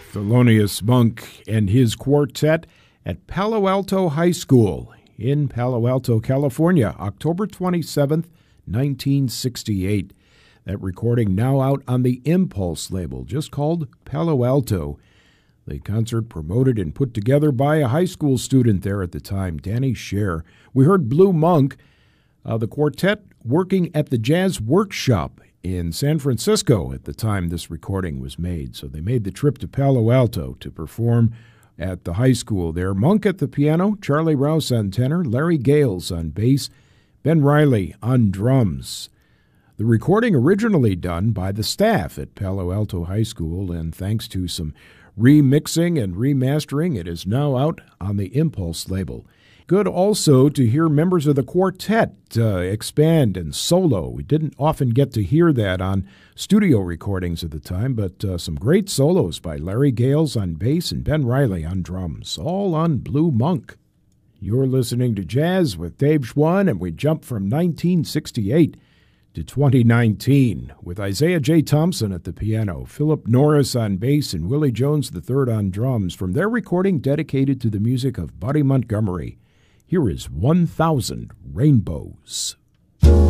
Thelonious Monk and his quartet at Palo Alto High School in Palo Alto, California, October 27th, 1968. That recording now out on the Impulse label, just called Palo Alto. The concert promoted and put together by a high school student there at the time, Danny Scher. We heard Blue Monk, the quartet working at the Jazz Workshop in San Francisco at the time this recording was made. So they made the trip to Palo Alto to perform at the high school there. Monk at the piano, Charlie Rouse on tenor, Larry Gales on bass, Ben Riley on drums. The recording originally done by the staff at Palo Alto High School, and thanks to some remixing and remastering, it is now out on the Impulse label. Good also to hear members of the quartet expand and solo. We didn't often get to hear that on studio recordings at the time, but some great solos by Larry Gales on bass and Ben Riley on drums, all on Blue Monk. You're listening to Jazz with Dave Schwann, and we jump from 1968 to 2019 with Isaiah J. Thompson at the piano, Philip Norris on bass, and Willie Jones III on drums from their recording dedicated to the music of Buddy Montgomery. Here is 1,000 Rainbows.